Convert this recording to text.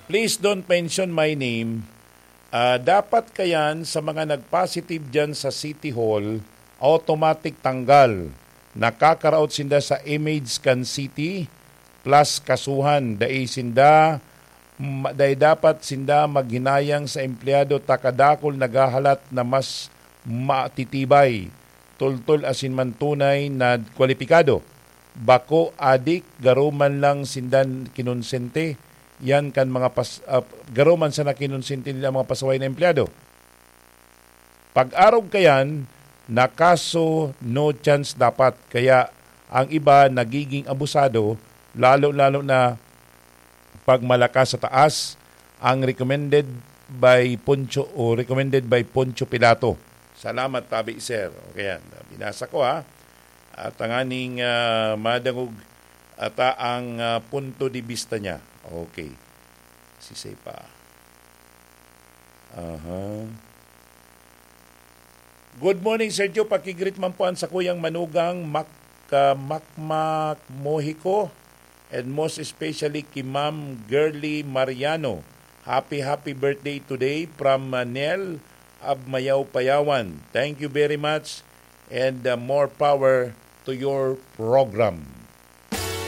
Please don't mention my name. Dapat kayan sa mga nag-positive dyan sa City Hall, automatic tanggal. Nakakaraot sinda sa image scan city plus kasuhan. Dahil dapat sinda maghinayang sa empleyado takadakol nagahalat na mas matitibay. Tultol asin man tunay na kwalipikado. Bako adik garuman lang sindan kinonsente. Yan kan mga garuman sa nakinonsente nila mga pasaway na empleyado. Pag-arog kayan, nakaso no chance dapat. Kaya ang iba nagiging abusado, lalo-lalo na pag malakas sa taas, ang recommended by Poncho Pilato. Salamat, Tabi Sir. Okay, binasa ko ha. At ang aning madangog at ang punto di vista niya. Okay. Sisay pa. Good morning, Sergio. Pakigrit man po sa kuyang manugang Makmak Mohiko and most especially kay Ma'am Girly Mariano. Happy birthday today from Nel Abmayaw Payawan. Thank you very much and more power to your program.